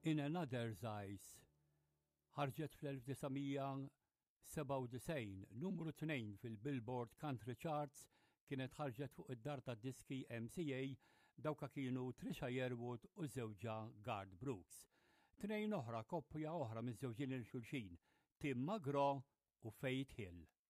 In Another's Eyes ħarġet fl-1997 numru 2 fil-Billboard Country Charts, kienet ħarġet fuq id-dar tad-diski MCA, dawka kienu Trisha Yearwood u żewġha Garth Brooks. Tnejn oħra koppja oħra miż-żewġien il-xulxin, Tim McGraw u Faith Hill.